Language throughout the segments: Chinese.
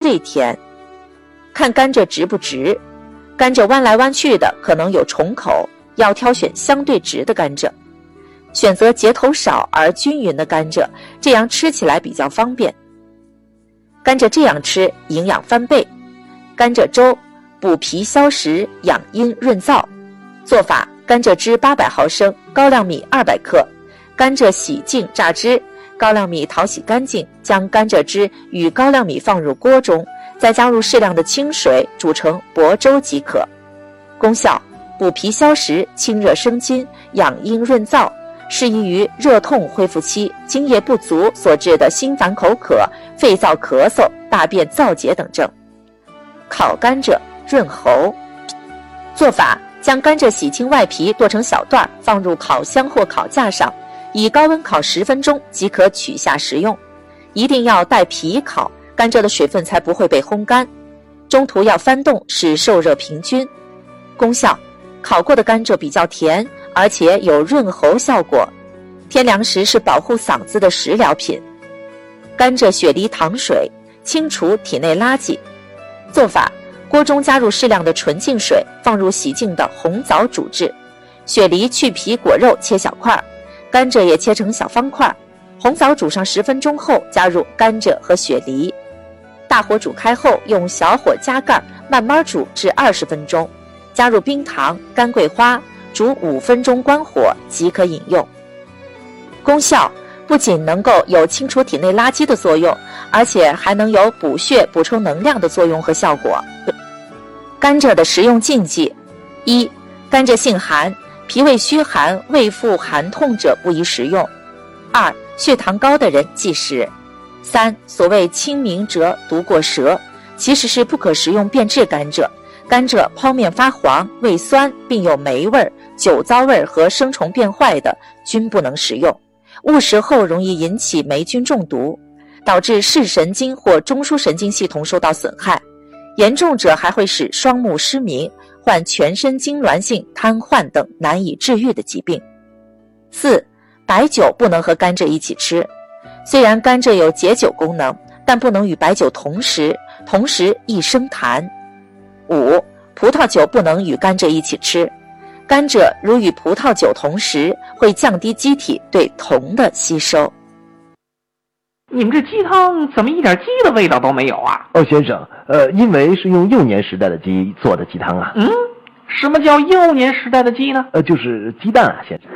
对甜。看甘蔗直不直，甘蔗弯来弯去的可能有虫口，要挑选相对直的甘蔗。选择结头少而均匀的甘蔗，这样吃起来比较方便。甘蔗这样吃，营养翻倍。甘蔗粥，补脾消食，养阴润燥。做法：甘蔗汁800毫升，高粱米200克。甘蔗洗净榨汁，高粱米淘洗干净，将甘蔗汁与高粱米放入锅中，再加入适量的清水，煮成薄粥即可。功效：补脾消食，清热生津，养阴润燥，适宜于热痛恢复期、津液不足所致的心烦口渴、肺燥咳嗽、大便燥结等症。烤甘蔗润喉。做法：将甘蔗洗清外皮，剁成小段，放入烤箱或烤架上，以高温烤10分钟即可取下食用。一定要带皮烤，甘蔗的水分才不会被烘干。中途要翻动，使受热平均。功效：烤过的甘蔗比较甜，而且有润喉效果。天凉时是保护嗓子的食疗品。甘蔗雪梨糖水，清除体内垃圾。做法：锅中加入适量的纯净水，放入洗净的红枣煮制，雪梨去皮果肉切小块，甘蔗也切成小方块。红枣煮上10分钟后，加入甘蔗和雪梨，大火煮开后，用小火加盖，慢慢煮至20分钟，加入冰糖、干桂花，煮5分钟关火即可饮用。功效：不仅能够有清除体内垃圾的作用，而且还能有补血、补充能量的作用和效果。甘蔗的食用禁忌：一、甘蔗性寒，脾胃虚寒、胃腹寒痛者不宜食用；二、血糖高的人忌食；三、所谓清明者毒过舌，其实是不可食用变质甘蔗。甘蔗剖面发黄、味酸，并有霉味、酒糟味和生虫变坏的，均不能食用。误食后容易引起霉菌中毒，导致视神经或中枢神经系统受到损害，严重者还会使双目失明，患全身痉挛性瘫痪等难以治愈的疾病。四、白酒不能和甘蔗一起吃。虽然甘蔗有解酒功能，但不能与白酒同食，同时易生痰。五、葡萄酒不能与甘蔗一起吃。甘蔗如与葡萄酒同食，会降低机体对铜的吸收。 你们这鸡汤怎么一点鸡的味道都没有啊？ 哦，先生，因为是用幼年时代的鸡做的鸡汤啊。 什么叫幼年时代的鸡呢？ 就是鸡蛋啊，先生。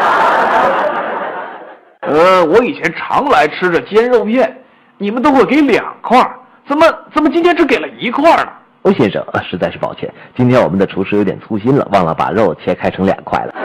我以前常来吃这煎肉片，你们都会给2块，怎么今天只给了1块呢？ 哦，先生，实在是抱歉，今天我们的厨师有点粗心了，忘了把肉切开成2块了。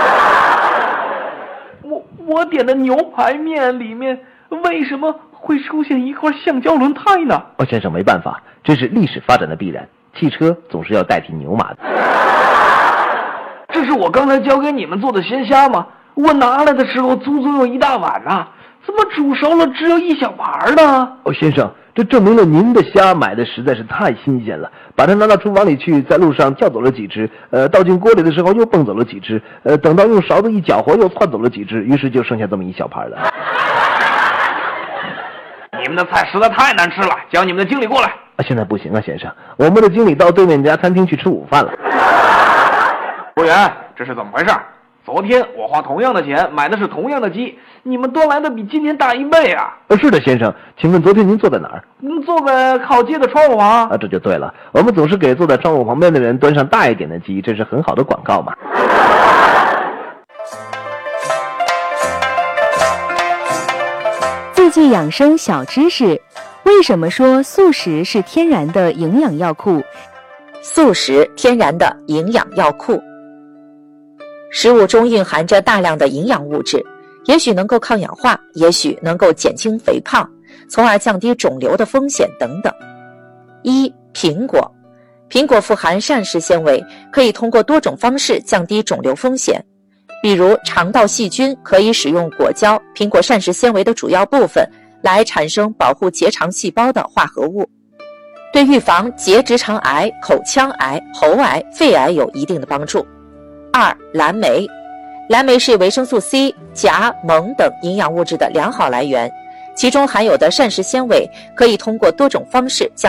我点的牛排面里面为什么会出现一块橡胶轮胎呢？ 哦，先生，没办法，这是历史发展的必然，汽车总是要代替牛马的。 这是我刚才教给你们做的鲜虾吗？我拿来的时候足足有1大碗啊，怎么煮熟了只有1小盘呢？ 哦，先生，这证明了您的虾买的实在是太新鲜了，把它拿到厨房里去，在路上叫走了几只，倒进锅里的时候又蹦走了几只，等到用勺子一搅和又窜走了几只，于是就剩下这么1小盘了。 你们的菜实在太难吃了，叫你们的经理过来。 现在不行啊，先生，我们的经理到对面家餐厅去吃午饭了。 服务员，这是怎么回事？昨天我花同样的钱买的是同样的鸡，你们端来的比今天大1倍啊！ 是的，先生，请问昨天您坐在哪儿？ 坐在靠街的窗户旁。 这就对了，我们总是给坐在窗户旁边的人端上大一点的鸡，这是很好的广告嘛。 字句养生小知识：为什么说素食是天然的营养药库？ 素食天然的营养药库。食物中蕴含着大量的营养物质，也许能够抗氧化，也许能够减轻肥胖，从而降低肿瘤的风险等等。一、苹果。苹果富含膳食纤维，可以通过多种方式降低肿瘤风险。比如肠道细菌可以使用果胶、苹果膳食纤维的主要部分来产生保护结肠细胞的化合物，对预防结直肠癌、口腔癌、喉癌、肺癌有一定的帮助。二、蓝莓。蓝莓是维生素 C、钾、锰等营养物质的良好来源，其中含有的膳食纤维可以通过多种方式降